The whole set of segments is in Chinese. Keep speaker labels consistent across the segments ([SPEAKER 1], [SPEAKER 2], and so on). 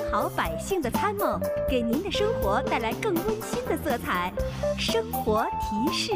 [SPEAKER 1] 好百姓的参谋，给您的生活带来更温馨的色彩。生活提示。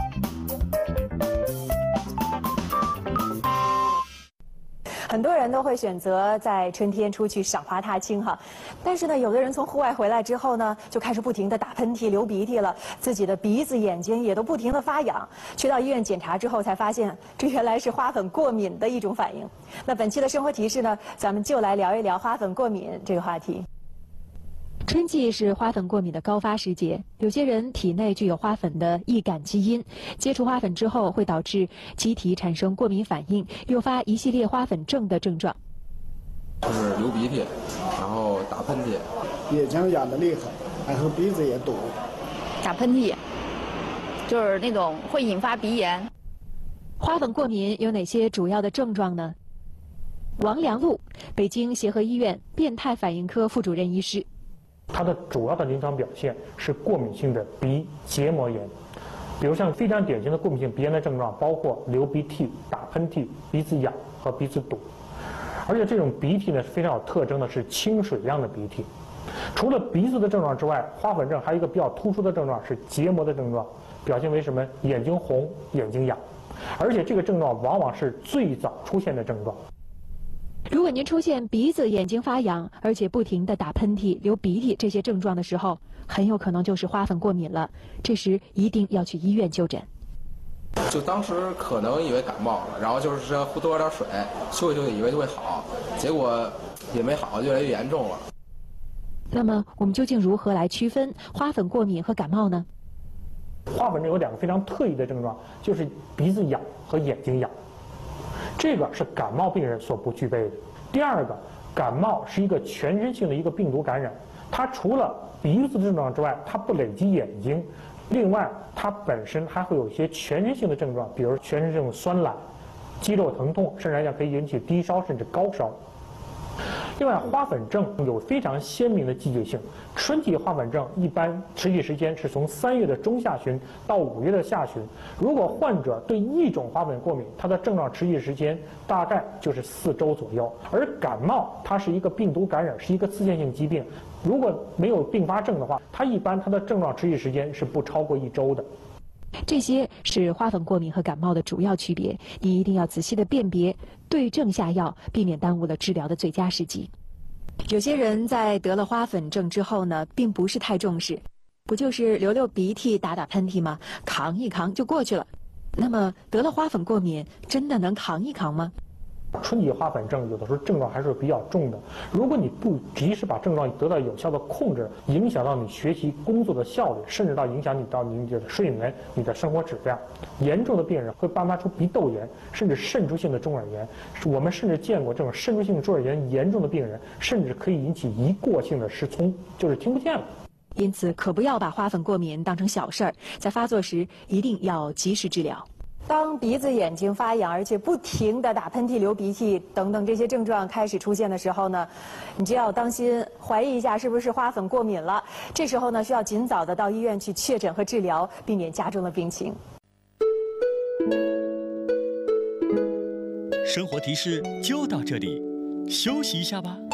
[SPEAKER 2] 很多人都会选择在春天出去赏花踏青哈，但是呢，有的人从户外回来之后呢，就开始不停地打喷嚏、流鼻涕了，自己的鼻子、眼睛也都不停地发痒。去到医院检查之后，才发现这原来是花粉过敏的一种反应。那本期的生活提示呢，咱们就来聊一聊花粉过敏这个话题。春季是花粉过敏的高发时节，有些人体内具有花粉的易感基因，接触花粉之后会导致机体产生过敏反应，诱发一系列花粉症的症状，
[SPEAKER 3] 就是流鼻涕，然后打喷嚏，
[SPEAKER 4] 眼睛痒得厉害，然后鼻子也堵，
[SPEAKER 5] 打喷嚏，就是那种会引发鼻炎。
[SPEAKER 2] 花粉过敏有哪些主要的症状呢？王良禄，北京协和医院变态反应科副主任医师。
[SPEAKER 6] 它的主要的临床表现是过敏性的鼻结膜炎，比如像非常典型的过敏性鼻炎的症状，包括流鼻涕、打喷嚏、鼻子痒和鼻子堵。而且这种鼻涕呢是非常有特征的，是清水样的鼻涕。除了鼻子的症状之外，花粉症还有一个比较突出的症状是结膜的症状，表现为什么？眼睛红、眼睛痒，而且这个症状往往是最早出现的症状。
[SPEAKER 2] 如果您出现鼻子、眼睛发痒，而且不停地打喷嚏、流鼻涕这些症状的时候，很有可能就是花粉过敏了。这时一定要去医院就诊。
[SPEAKER 3] 就当时可能以为感冒了，然后就是多喝点水，休息休息，以为就会好，结果也没好，越来越严重了。
[SPEAKER 2] 那么我们究竟如何来区分花粉过敏和感冒呢？
[SPEAKER 6] 花粉症有两个非常特异的症状，就是鼻子痒和眼睛痒。这个是感冒病人所不具备的。第二个，感冒是一个全身性的一个病毒感染，它除了鼻子的症状之外，它不累及眼睛，另外它本身还会有一些全身性的症状，比如全身性的酸懒、肌肉疼痛，甚至来讲可以引起低烧甚至高烧。另外，花粉症有非常鲜明的季节性。春季花粉症一般持续时间是从3月的中下旬到5月的下旬。如果患者对一种花粉过敏，它的症状持续时间大概就是4周左右。而感冒它是一个病毒感染，是一个自限性疾病，如果没有并发症的话，它的症状持续时间是不超过1周的。
[SPEAKER 2] 这些是花粉过敏和感冒的主要区别，你一定要仔细的辨别，对症下药，避免耽误了治疗的最佳时机。有些人在得了花粉症之后呢，并不是太重视，不就是流流鼻涕、打打喷嚏吗？扛一扛就过去了。那么得了花粉过敏，真的能扛一扛吗？
[SPEAKER 6] 春季花粉症有的时候症状还是比较重的，如果你不及时把症状得到有效的控制，影响到你学习工作的效率，甚至到影响你的睡眠、你的生活质量。严重的病人会斑发出鼻窦炎，甚至渗出性的中耳炎。我们甚至见过这种渗出性中耳炎严重的病人，甚至可以引起一过性的失聪，就是听不见了。
[SPEAKER 2] 因此，可不要把花粉过敏当成小事儿，在发作时一定要及时治疗。当鼻子、眼睛发痒，而且不停地打喷嚏、流鼻涕等等这些症状开始出现的时候呢，你就要当心，怀疑一下是不是花粉过敏了。这时候呢，需要尽早的到医院去确诊和治疗，避免加重了病情。
[SPEAKER 7] 生活提示就到这里，休息一下吧。